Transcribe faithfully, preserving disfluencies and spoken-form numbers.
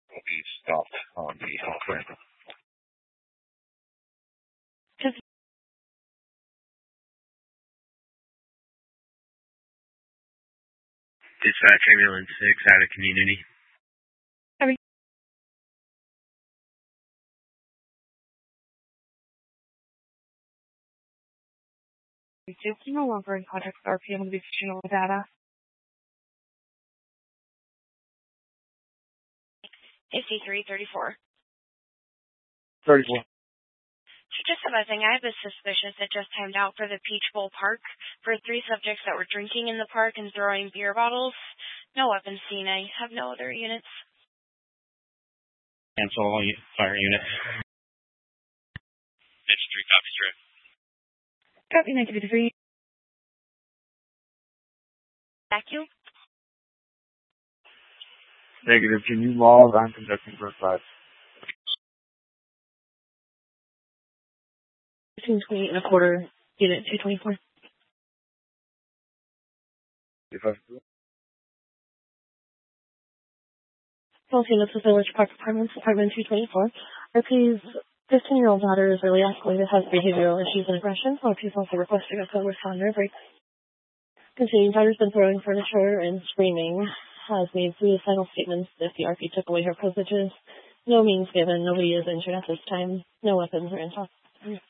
will be stopped on the health ramp. Dispatch ambulance six out of community. Just no longer in contact with R P M with additional data. fifty-three thirty-four. thirty-four. So just advising, I have a suspicious that just timed out for the Peach Bowl Park for three subjects that were drinking in the park and throwing beer bottles. No weapons seen. I have no other units. Cancel all fire units. Pitch three copies, Drew. Copy negative three. Vacuum? Negative. Can you log? I'm conducting first five. Between twenty and a quarter, unit two twenty-four. If I Felicitas Village Park Apartments, Apartment two twenty-four. R P's fifteen-year-old daughter is really escalated, has behavioral issues and aggression. R P's also requesting a phone responder break. Continuing, daughter's been throwing furniture and screaming. Has made suicidal statements if the R P took away her privileges. No means given. Nobody is injured at this time. No weapons are in talk.